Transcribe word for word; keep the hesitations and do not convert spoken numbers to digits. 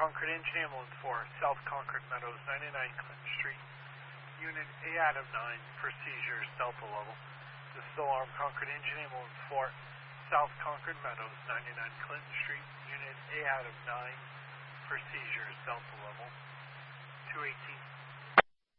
Concord Engine Ambulance four, South Concord Meadows, ninety-nine Clinton Street. Unit A out of nine for seizures, Delta level. This is Alarm Concord Engine Ambulance four, South Concord Meadows, ninety-nine Clinton Street. Unit A out of nine for seizures, Delta level. two eighteen